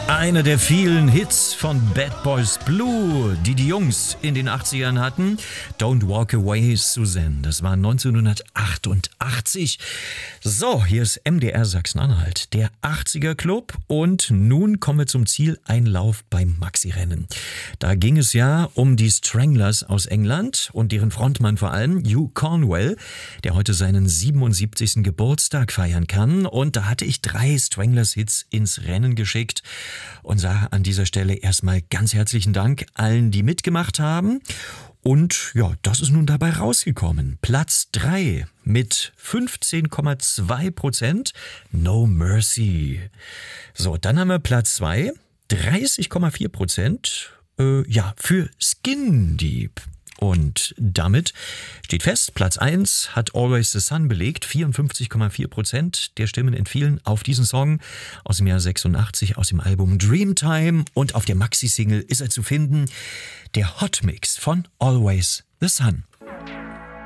Einer der vielen Hits von Bad Boys Blue, die die Jungs in den 80ern hatten. Don't Walk Away, Suzanne. Das war 1988. So, hier ist MDR Sachsen-Anhalt, der 80er Club. Und nun kommen wir zum Zieleinlauf beim Maxi-Rennen. Da ging es ja um die Stranglers aus England und deren Frontmann vor allem, Hugh Cornwell, der heute seinen 77. Geburtstag feiern kann. Und da hatte ich 3 Stranglers-Hits ins Rennen geschickt und sage an dieser Stelle erstmal ganz herzlichen Dank allen, die mitgemacht haben. Und ja, das ist nun dabei rausgekommen. Platz 3 mit 15,2%, No Mercy. So, dann haben wir Platz 2, 30,4%, für Skin Deep. Und damit steht fest, Platz 1 hat Always the Sun belegt, 54,4% der Stimmen entfielen auf diesen Song aus dem Jahr 86, aus dem Album Dreamtime. Und auf der Maxi-Single ist er zu finden, der Hot Mix von Always the Sun.